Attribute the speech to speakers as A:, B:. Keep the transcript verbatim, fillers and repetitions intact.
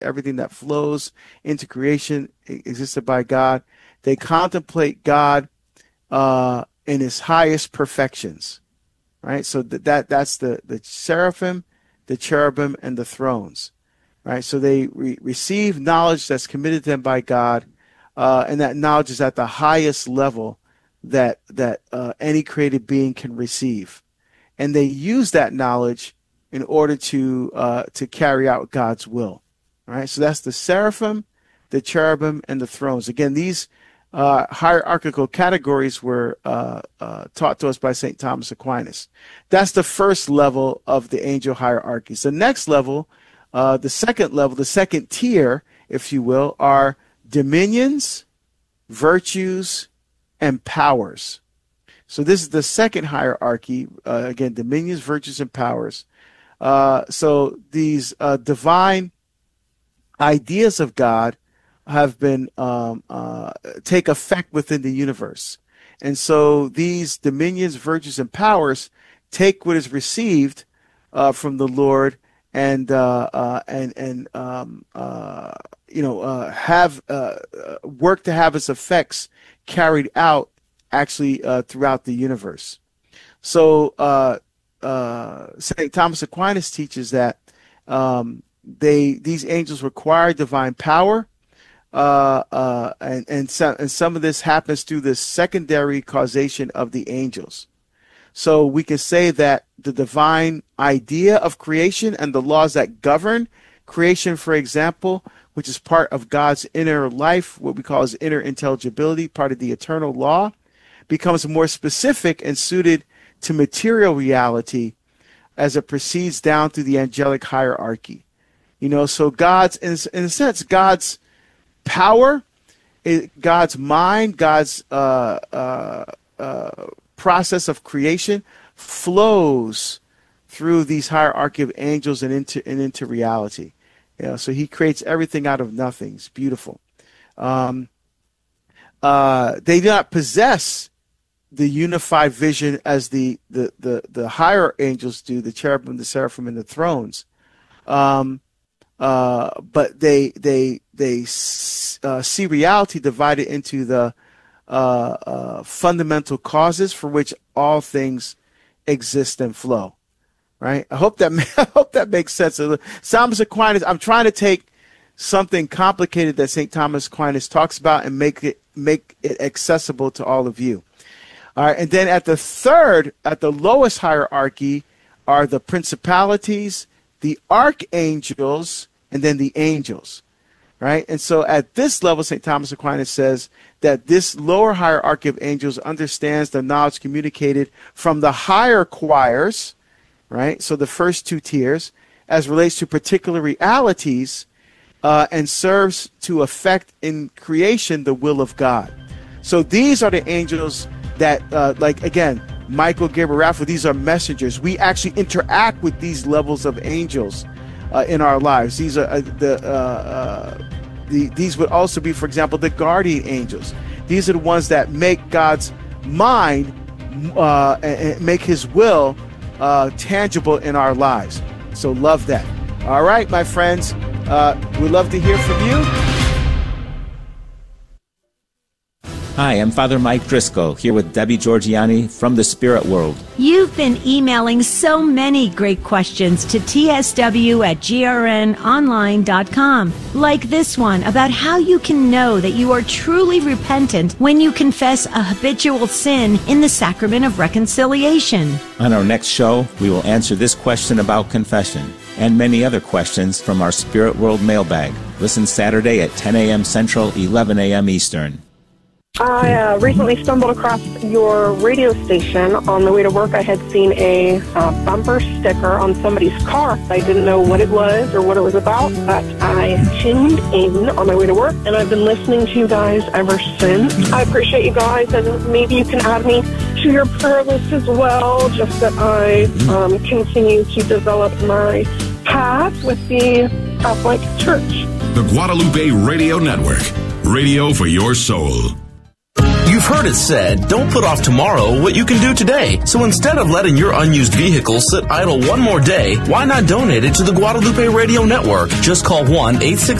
A: everything that flows into creation existed by God. They contemplate God uh, in his highest perfections, right? So that, that that's the, the seraphim, the cherubim, and the thrones, right? So they re- receive knowledge that's committed to them by God, uh, and that knowledge is at the highest level that that uh, any created being can receive. And they use that knowledge in order to uh, to carry out God's will. All right, so that's the seraphim, the cherubim, and the thrones. Again, these uh, hierarchical categories were uh, uh, taught to us by Saint Thomas Aquinas. That's the first level of the angel hierarchies. The next level, uh, the second level, the second tier, if you will, are dominions, virtues, and powers. So this is the second hierarchy. Uh, again, dominions, virtues, and powers. Uh, so these uh, divine ideas of God have been um, uh, take effect within the universe, and so these dominions, virtues, and powers take what is received uh, from the Lord and uh, uh, and and um, uh, you know uh, have uh, work to have its effects carried out actually uh, throughout the universe. So uh, uh, Saint Thomas Aquinas teaches that um, they these angels require divine power, uh, uh, and and, so, and some of this happens through the secondary causation of the angels. So we can say that the divine idea of creation and the laws that govern creation, for example, which is part of God's inner life, what we call his inner intelligibility, part of the eternal law, becomes more specific and suited to material reality as it proceeds down through the angelic hierarchy. You know, so God's, in, in a sense, God's power, God's mind, God's uh, uh, uh, process of creation flows through these hierarchy of angels and into and into reality. You know, so he creates everything out of nothing. It's beautiful. Um, uh, they do not possess the unified vision as the, the, the, the higher angels do, the cherubim, the seraphim, and the thrones. Um, uh, but they they they uh, see reality divided into the uh, uh, fundamental causes for which all things exist and flow. Right? I hope that I hope that makes sense. Thomas Aquinas. I'm trying to take something complicated that Saint Thomas Aquinas talks about and make it make it accessible to all of you. All right, and then at the third, at the lowest hierarchy, are the principalities, the archangels, and then the angels. Right? And so at this level, Saint Thomas Aquinas says that this lower hierarchy of angels understands the knowledge communicated from the higher choirs, right? So the first two tiers, as relates to particular realities, uh, and serves to affect in creation the will of God. So these are the angels that, uh, like, again, Michael, Gabriel, Raphael, these are messengers. We actually interact with these levels of angels uh, in our lives. These are uh, the, uh, uh, the these would also be, for example, the guardian angels. These are the ones that make God's mind uh, and make his will uh, tangible in our lives. So love that. All right, my friends, uh, we'd love to hear from you.
B: Hi, I'm Father Mike Driscoll, here with Debbie Georgiani from the Spirit World.
C: You've been emailing so many great questions to t s w at g r n online dot com, like this one about how you can know that you are truly repentant when you confess a habitual sin in the sacrament of reconciliation.
B: On our next show, we will answer this question about confession and many other questions from our Spirit World mailbag. Listen Saturday at ten a.m. Central, eleven a.m. Eastern.
D: I uh, recently stumbled across your radio station. On the way to work, I had seen a uh, bumper sticker on somebody's car. I didn't know what it was or what it was about, but I tuned in on my way to work, and I've been listening to you guys ever since. I appreciate you guys, and maybe you can add me to your prayer list as well, just that I um, continue to develop my path with the Catholic Church.
E: The Guadalupe Radio Network, radio for your soul.
F: You
E: You've heard it said, don't put off tomorrow what you can do today. So instead of letting your unused vehicle sit idle one more day, why not donate it to the Guadalupe Radio Network? Just call one eight six